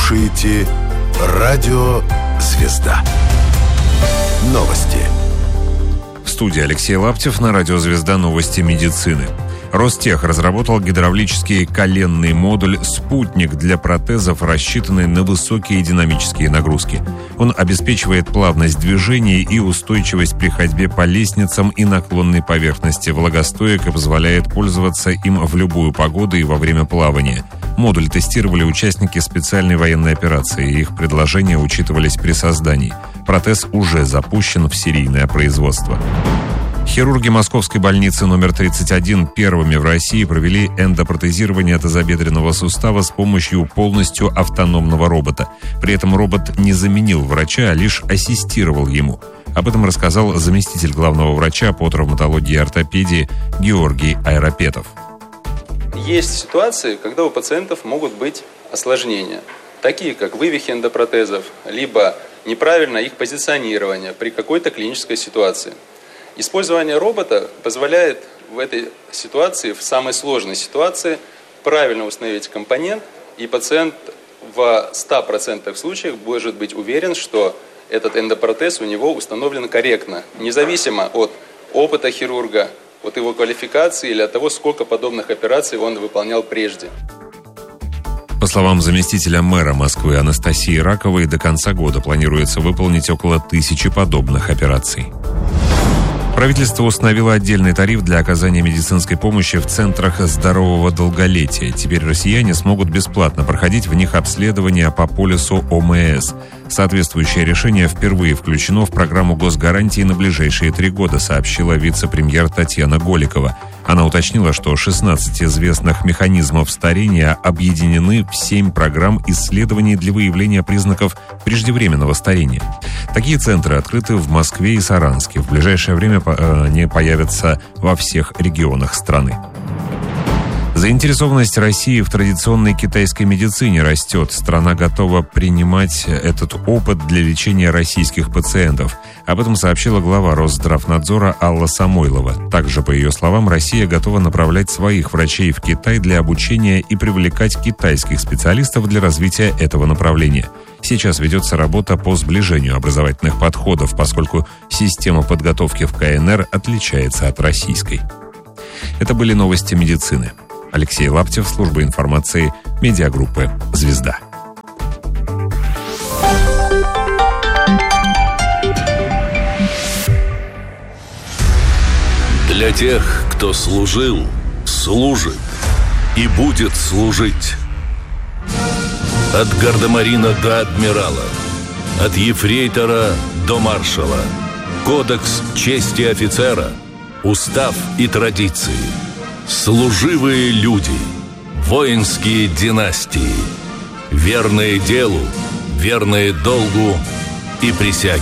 слушаете Радио «Звезда». Новости. В студии Алексей Лаптев, на Радио «Звезда» новости медицины. Ростех разработал гидравлический коленный модуль «Спутник» для протезов, рассчитанный на высокие динамические нагрузки. Он обеспечивает плавность движения и устойчивость при ходьбе по лестницам и наклонной поверхности, влагостойк и позволяет пользоваться им в любую погоду и во время плавания. Модуль тестировали участники специальной военной операции, и их предложения учитывались при создании. Протез уже запущен в серийное производство. Хирурги Московской больницы номер 31 первыми в России провели эндопротезирование тазобедренного сустава с помощью полностью автономного робота. При этом робот не заменил врача, а лишь ассистировал ему. Об этом рассказал заместитель главного врача по травматологии и ортопедии Георгий Айропетов. Есть ситуации, когда у пациентов могут быть осложнения, такие как вывихи эндопротезов, либо неправильное их позиционирование при какой-то клинической ситуации. Использование робота позволяет в этой ситуации, в самой сложной ситуации, правильно установить компонент, и пациент в 100% случаев может быть уверен, что этот эндопротез у него установлен корректно, независимо от опыта хирурга, от его квалификации или от того, сколько подобных операций он выполнял прежде. По словам заместителя мэра Москвы Анастасии Раковой, до конца года планируется выполнить около 1000 подобных операций. Правительство установило отдельный тариф для оказания медицинской помощи в центрах здорового долголетия. Теперь россияне смогут бесплатно проходить в них обследования по полису ОМС. Соответствующее решение впервые включено в программу госгарантии на ближайшие 3 года, сообщила вице-премьер Татьяна Голикова. Она уточнила, что 16 известных механизмов старения объединены в 7 программ исследований для выявления признаков преждевременного старения. Такие центры открыты в Москве и Саранске. В ближайшее время они появятся во всех регионах страны. Заинтересованность России в традиционной китайской медицине растет. Страна готова принимать этот опыт для лечения российских пациентов. Об этом сообщила глава Росздравнадзора Алла Самойлова. Также, по ее словам, Россия готова направлять своих врачей в Китай для обучения и привлекать китайских специалистов для развития этого направления. Сейчас ведется работа по сближению образовательных подходов, поскольку система подготовки в КНР отличается от российской. Это были новости медицины. Алексей Лаптев, служба информации, медиагруппы «Звезда». Для тех, кто служил, служит и будет служить. От гардемарина до адмирала, от ефрейтора до маршала. Кодекс чести офицера, устав и традиции. Служивые люди, воинские династии, верные делу, верные долгу и присяге.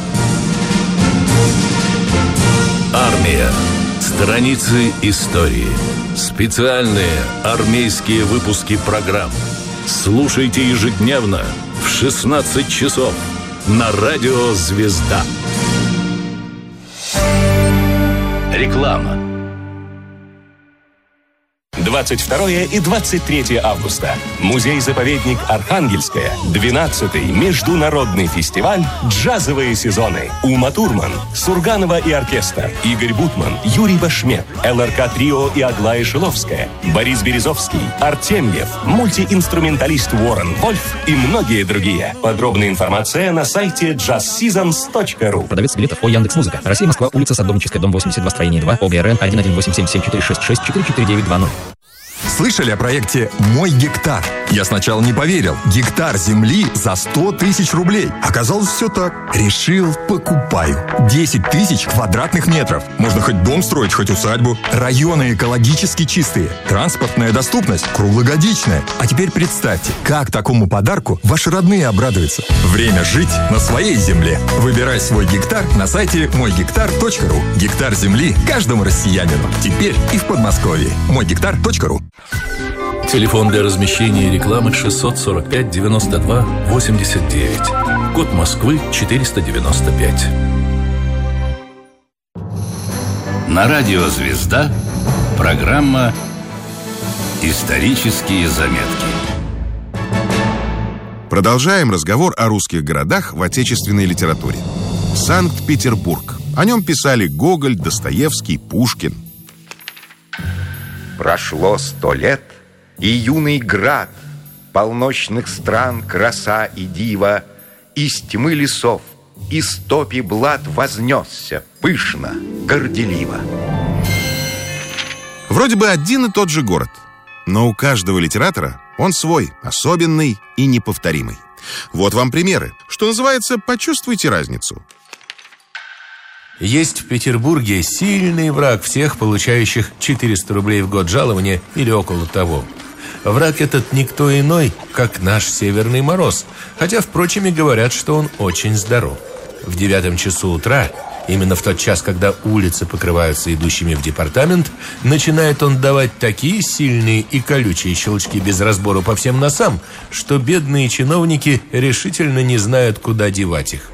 Армия. Страницы истории. Специальные армейские выпуски программ. Слушайте ежедневно в 16 часов на Радио «Звезда». Реклама. 22 и 23 августа. Музей-заповедник Архангельская. 12-й международный фестиваль «Джазовые сезоны». Ума Турман, Сурганова и оркестр, Игорь Бутман, Юрий Башмет, ЛРК Трио и Аглая Шиловская, Борис Березовский, Артемьев, мультиинструменталист Уоррен Вольф и многие другие. Подробная информация на сайте jazzseasons.ru. Продавец билетов по Яндекс.Музыка. Россия, Москва, улица Садовническая, дом 82, строение 2, ОГРН 118777466444920. Слышали о проекте «Мой гектар»? Я сначала не поверил. Гектар земли за 100 тысяч рублей. Оказалось, все так. Решил, покупаю. 10 тысяч квадратных метров. Можно хоть дом строить, хоть усадьбу. Районы экологически чистые. Транспортная доступность круглогодичная. А теперь представьте, как такому подарку ваши родные обрадуются. Время жить на своей земле. Выбирай свой гектар на сайте moygektar.ru. Гектар земли каждому россиянину. Теперь и в Подмосковье. moygektar.ru. Телефон для размещения рекламы 645 92 89. Код Москвы 495. На радио «Звезда» программа «Исторические заметки». Продолжаем разговор о русских городах в отечественной литературе. Санкт-Петербург. О нем писали Гоголь, Достоевский, Пушкин. Прошло 100 лет, и юный град, полночных стран краса и дива, из тьмы лесов, из топи блат вознесся пышно, горделиво. Вроде бы один и тот же город, но у каждого литератора он свой, особенный и неповторимый. Вот вам примеры. Что называется, почувствуйте разницу. Есть в Петербурге сильный враг всех, получающих 400 рублей в год жалования или около того. Враг этот никто иной, как наш Северный Мороз, хотя, впрочем, и говорят, что он очень здоров. В 9 часу утра, именно в тот час, когда улицы покрываются идущими в департамент, начинает он давать такие сильные и колючие щелчки без разбору по всем носам, что бедные чиновники решительно не знают, куда девать их.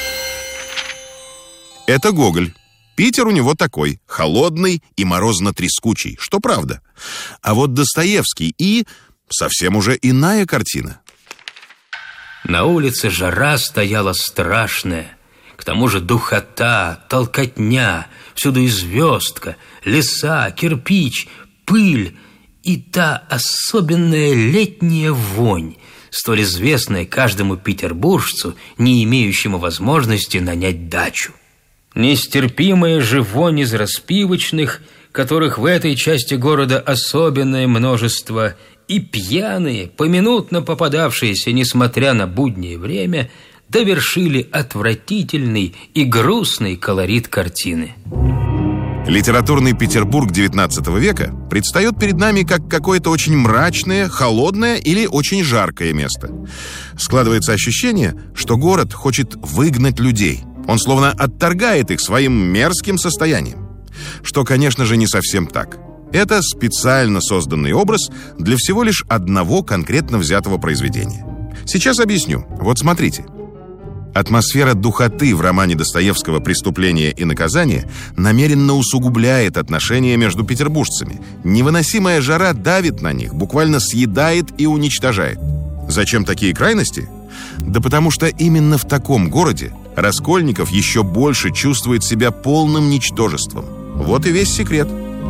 Это Гоголь. Питер у него такой, холодный и морозно-трескучий, что правда. А вот Достоевский и совсем уже иная картина. На улице жара стояла страшная. К тому же духота, толкотня, всюду и звездка, леса, кирпич, пыль и та особенная летняя вонь, столь известная каждому петербуржцу, не имеющему возможности нанять дачу. Нестерпимая же вонь из распивочных, которых в этой части города особенное множество, и пьяные, поминутно попадавшиеся, несмотря на буднее время, довершили отвратительный и грустный колорит картины. Литературный Петербург XIX века предстает перед нами как какое-то очень мрачное, холодное или очень жаркое место. Складывается ощущение, что город хочет выгнать людей. Он словно отторгает их своим мерзким состоянием. Что, конечно же, не совсем так. Это специально созданный образ для всего лишь одного конкретно взятого произведения. Сейчас объясню. Вот смотрите. Атмосфера духоты в романе Достоевского «Преступление и наказание» намеренно усугубляет отношения между петербуржцами. Невыносимая жара давит на них, буквально съедает и уничтожает. Зачем такие крайности? Да потому что именно в таком городе Раскольников еще больше чувствует себя полным ничтожеством. Вот и весь секрет.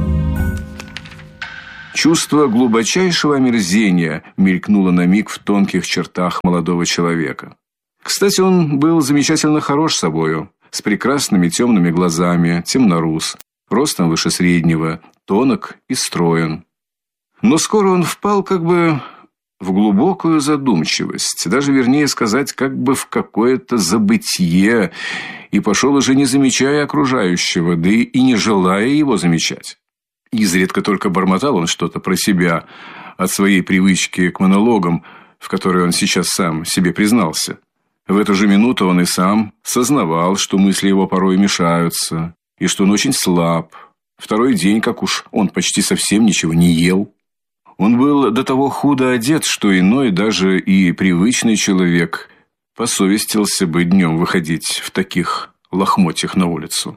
Чувство глубочайшего омерзения мелькнуло на миг в тонких чертах молодого человека. Кстати, он был замечательно хорош собою, с прекрасными темными глазами, темнорус, ростом выше среднего, тонок и строен. Но скоро он впал как бы в глубокую задумчивость, даже вернее сказать, как бы в какое-то забытье, и пошел уже не замечая окружающего, да и не желая его замечать. Изредка только бормотал он что-то про себя от своей привычки к монологам, в которой он сейчас сам себе признался. В эту же минуту он и сам сознавал, что мысли его порой мешаются, и что он очень слаб. Второй день, как уж он почти совсем ничего не ел. Он был до того худо одет, что иной, даже и привычный человек, посовестился бы днем выходить в таких лохмотьях на улицу.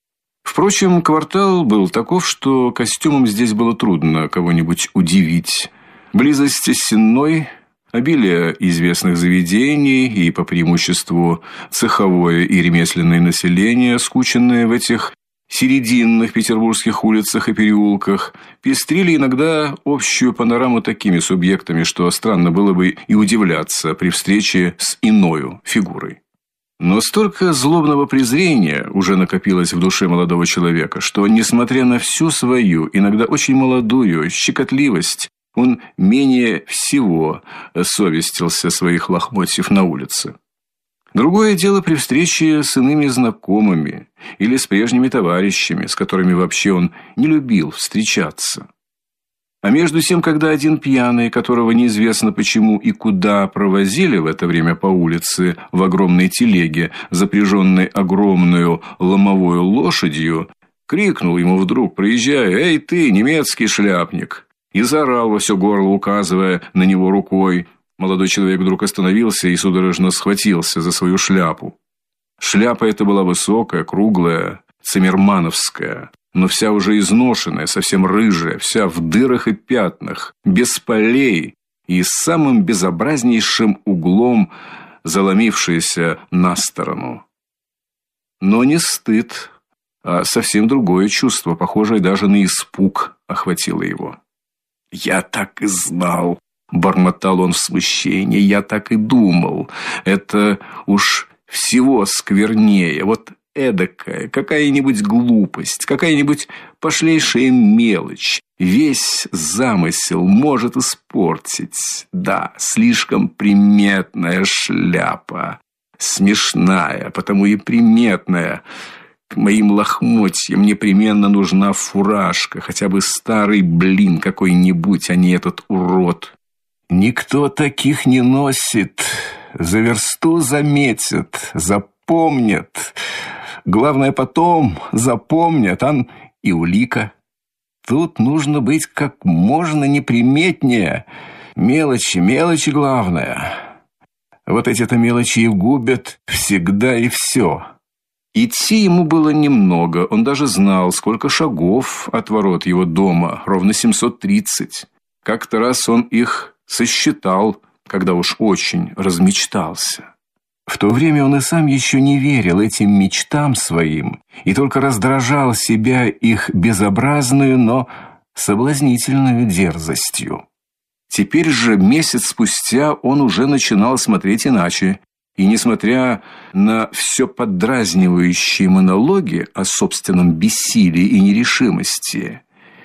Впрочем, квартал был таков, что костюмом здесь было трудно кого-нибудь удивить. Близость Сенной, обилие известных заведений и, по преимуществу, цеховое и ремесленное население, скученное в этих серединных петербургских улицах и переулках, пестрили иногда общую панораму такими субъектами, что странно было бы и удивляться при встрече с иною фигурой. Но столько злобного презрения уже накопилось в душе молодого человека, что, несмотря на всю свою, иногда очень молодую щекотливость, он менее всего совестился своих лохмотьев на улице. Другое дело при встрече с иными знакомыми или с прежними товарищами, с которыми вообще он не любил встречаться. А между тем, когда один пьяный, которого неизвестно почему и куда провозили в это время по улице в огромной телеге, запряженной огромную ломовой лошадью, крикнул ему вдруг, проезжая: «Эй ты, немецкий шляпник!» и заорал во все горло, указывая на него рукой. Молодой человек вдруг остановился и судорожно схватился за свою шляпу. Шляпа эта была высокая, круглая, циммермановская, но вся уже изношенная, совсем рыжая, вся в дырах и пятнах, без полей и с самым безобразнейшим углом заломившаяся на сторону. Но не стыд, а совсем другое чувство, похожее даже на испуг, охватило его. «Я так и знал», — бормотал он в смущении, — «я так и думал. Это уж всего сквернее. Вот эдакая, какая-нибудь глупость, какая-нибудь пошлейшая мелочь весь замысел может испортить. Да, слишком приметная шляпа, смешная, потому и приметная. К моим лохмотьям непременно нужна фуражка, хотя бы старый блин какой-нибудь, а не этот урод. Никто таких не носит, за версту заметят, запомнят. Главное, потом запомнят, и улика. Тут нужно быть как можно неприметнее. Мелочи главное. Вот эти-то мелочи и губят всегда и все». Идти ему было немного, он даже знал, сколько шагов от ворот его дома, ровно 730. Как-то раз он их сосчитал, когда уж очень размечтался. В то время он и сам еще не верил этим мечтам своим и только раздражал себя их безобразную, но соблазнительную дерзостью. Теперь же, месяц спустя, он уже начинал смотреть иначе. И, несмотря на все поддразнивающие монологи о собственном бессилии и нерешимости,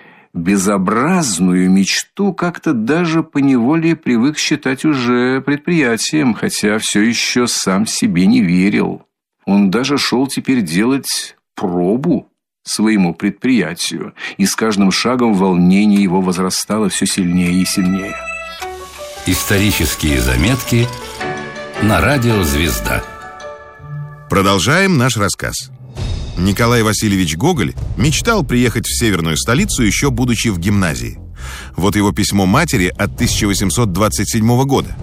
безобразную мечту как-то даже поневоле привык считать уже предприятием, хотя все еще сам себе не верил. Он даже шел теперь делать пробу своему предприятию, и с каждым шагом волнение его возрастало все сильнее и сильнее. Исторические заметки на радио «Звезда». Продолжаем наш рассказ. Николай Васильевич Гоголь мечтал приехать в северную столицу, еще будучи в гимназии. Вот его письмо матери от 1827 года.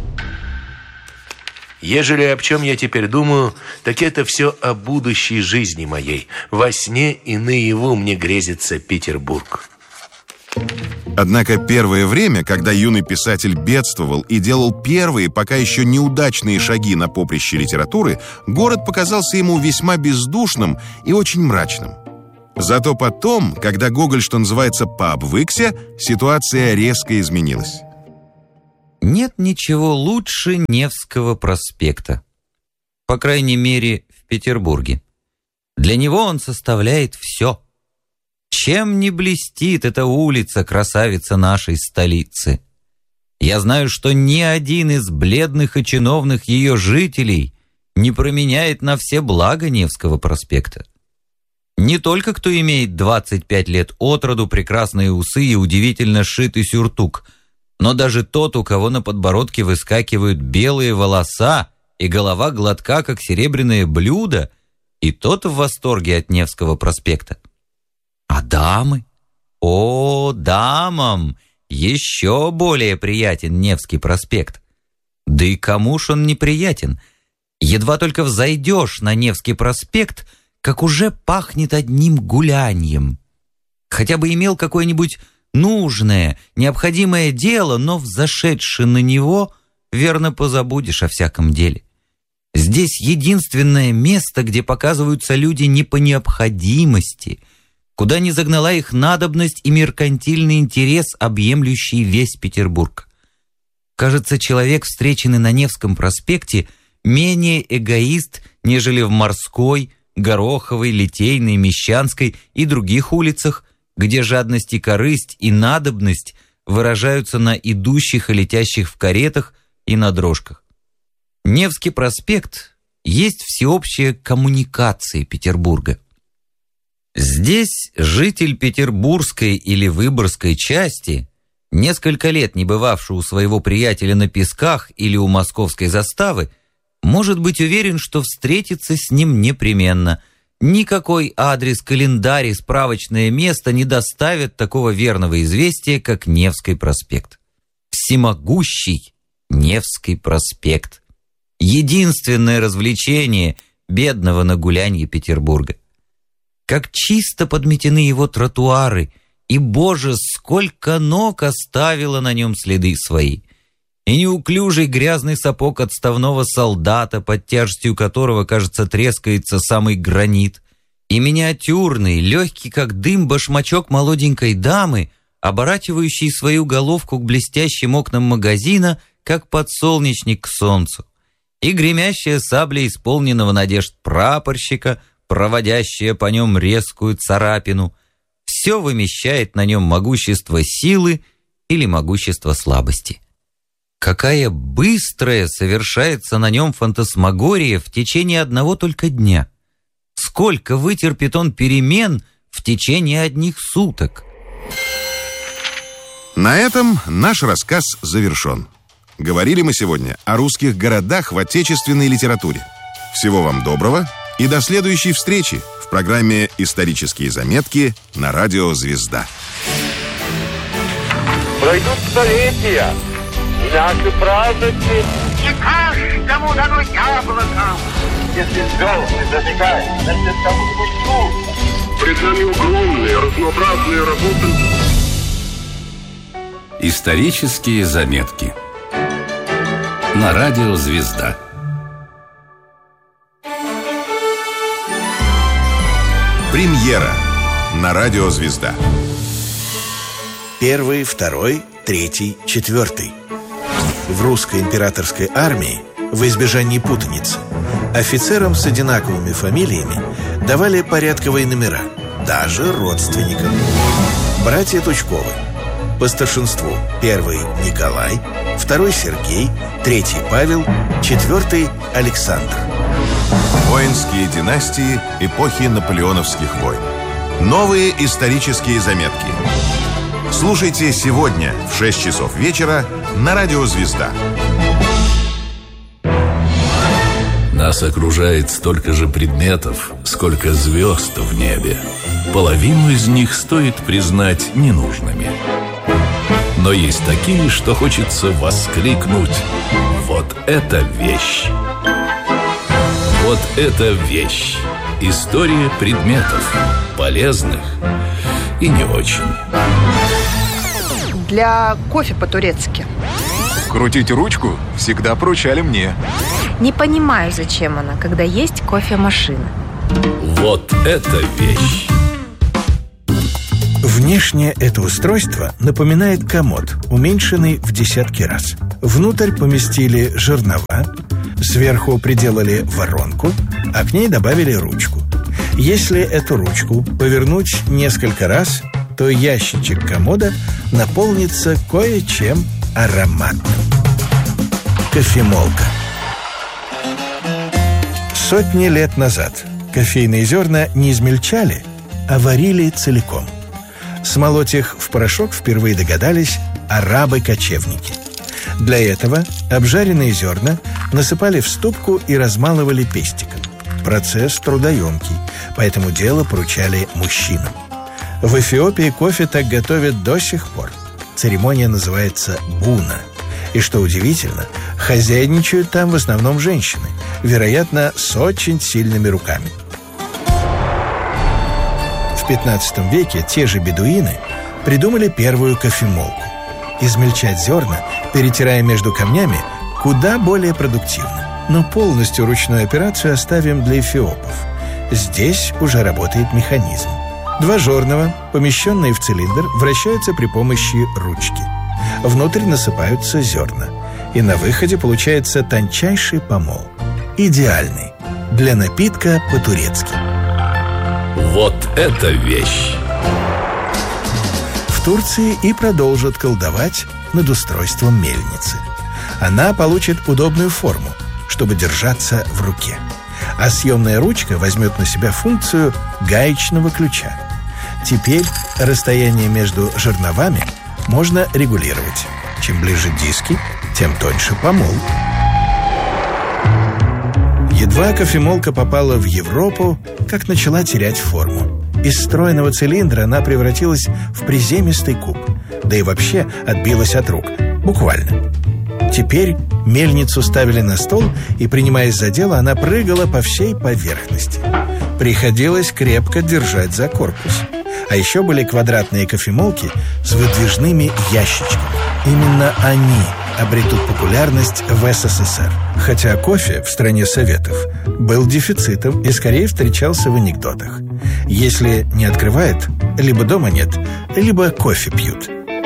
Ежели об чем я теперь думаю, так это все о будущей жизни моей. Во сне и наяву мне грезится Петербург. Однако первое время, когда юный писатель бедствовал и делал первые, пока еще неудачные шаги на поприще литературы, город показался ему весьма бездушным и очень мрачным. Зато потом, когда Гоголь, что называется, пообвыкся, ситуация резко изменилась. Нет ничего лучше Невского проспекта. По крайней мере, в Петербурге. Для него он составляет все. Чем не блестит эта улица, красавица нашей столицы? Я знаю, что ни один из бледных и чиновных ее жителей не променяет на все блага Невского проспекта. Не только кто имеет 25 лет от роду, прекрасные усы и удивительно сшитый сюртук, но даже тот, у кого на подбородке выскакивают белые волоса и голова гладка, как серебряное блюдо, и тот в восторге от Невского проспекта. А дамы? О, дамам еще более приятен Невский проспект. Да и кому ж он неприятен? Едва только взойдешь на Невский проспект, как уже пахнет одним гуляньем. Хотя бы имел какое-нибудь нужное, необходимое дело, но взошедши на него, верно позабудешь о всяком деле. Здесь единственное место, где показываются люди не по необходимости, куда не загнала их надобность и меркантильный интерес, объемлющий весь Петербург. Кажется, человек, встреченный на Невском проспекте, менее эгоист, нежели в Морской, Гороховой, Литейной, Мещанской и других улицах, где жадность и корысть и надобность выражаются на идущих и летящих в каретах и на дрожках. Невский проспект есть всеобщая коммуникация Петербурга. Здесь житель петербургской или выборгской части, несколько лет не бывавший у своего приятеля на Песках или у московской заставы, может быть уверен, что встретиться с ним непременно. Никакой адрес, календарь и справочное место не доставят такого верного известия, как Невский проспект. Всемогущий Невский проспект. Единственное развлечение бедного на гулянье Петербурга. Как чисто подметены его тротуары, и, Боже, сколько ног оставило на нем следы свои. и неуклюжий грязный сапог отставного солдата, под тяжестью которого, кажется, трескается самый гранит, и миниатюрный, легкий, как дым, башмачок молоденькой дамы, оборачивающий свою головку к блестящим окнам магазина, как подсолнечник к солнцу, и гремящая сабля исполненного надежд прапорщика, проводящая по нем резкую царапину, все вымещает на нем могущество силы или могущество слабости. Какая быстрая совершается на нем фантасмагория в течение одного только дня! Сколько вытерпит он перемен в течение одних суток! На этом наш рассказ завершен. Говорили мы сегодня о русских городах в отечественной литературе. Всего вам доброго и до следующей встречи в программе «Исторические заметки» на радио «Звезда». Пройдут столетия, и наши праздники. Не каждому дано яблоко. Если звезды зажигают на световую лучу. Пред нами огромные, разнообразные работы. Исторические заметки на радио «Звезда». Премьера на радио «Звезда». 1, 2, 3, 4. В русской императорской армии, во избежание путаницы, офицерам с одинаковыми фамилиями давали порядковые номера, даже родственникам. Братья Тучковы. По старшинству 1 Николай, 2 Сергей, 3 Павел, 4 Александр. Воинские династии эпохи наполеоновских войн. Новые исторические заметки. Слушайте сегодня в 6 часов вечера на радио «Звезда». Нас окружает столько же предметов, сколько звезд в небе. Половину из них стоит признать ненужными. Но есть такие, что хочется воскликнуть: вот это вещь! Вот это вещь! История предметов, полезных и не очень. Для кофе по-турецки. Крутить ручку всегда поручали мне. Не понимаю, зачем она, когда есть кофемашина. Вот это вещь! Внешне это устройство напоминает комод, уменьшенный в десятки раз. Внутрь поместили жернова, сверху приделали воронку, а к ней добавили ручку. Если эту ручку повернуть несколько раз, то ящичек комода наполнится кое-чем ароматным. Кофемолка. Сотни лет назад кофейные зерна не измельчали, а варили целиком. Смолоть их в порошок впервые догадались арабы-кочевники. Для этого обжаренные зерна насыпали в ступку и размалывали пестиком. Процесс трудоемкий, поэтому дело поручали мужчинам. В Эфиопии кофе так готовят до сих пор. Церемония называется буна. И что удивительно, хозяйничают там в основном женщины, вероятно, с очень сильными руками. В 15 веке те же бедуины придумали первую кофемолку. Измельчать зерна, перетирая между камнями, куда более продуктивно. Но полностью ручную операцию оставим для эфиопов. Здесь уже работает механизм. 2 жернова, помещенные в цилиндр, вращаются при помощи ручки. Внутрь насыпаются зерна, и на выходе получается тончайший помол. Идеальный для напитка по-турецки. Вот это вещь! В Турции и продолжат колдовать над устройством мельницы. Она получит удобную форму, чтобы держаться в руке. А съемная ручка возьмет на себя функцию гаечного ключа. Теперь расстояние между жерновами можно регулировать. Чем ближе диски, тем тоньше помол. Едва кофемолка попала в Европу, как начала терять форму. Из стройного цилиндра она превратилась в приземистый куб. Да и вообще отбилась от рук. Буквально. Теперь мельницу ставили на стол, и, принимаясь за дело, она прыгала по всей поверхности. Приходилось крепко держать за корпус. А еще были квадратные кофемолки с выдвижными ящичками. Именно они обретут популярность в СССР. Хотя кофе в стране Советов был дефицитом и скорее встречался в анекдотах. Если не открывает, либо дома нет, либо кофе пьют.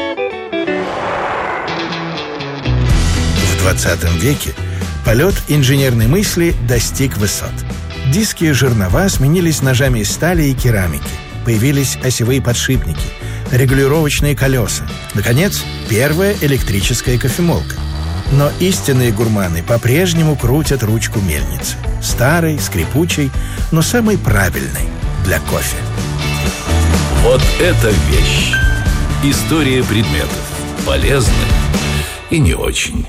В 20 веке полет инженерной мысли достиг высот. Диски и жернова сменились ножами из стали и керамики. Появились осевые подшипники, регулировочные колеса. Наконец, первая электрическая кофемолка. Но истинные гурманы по-прежнему крутят ручку мельницы. Старой, скрипучей, но самой правильной для кофе. Вот это вещь. История предметов. Полезных и не очень.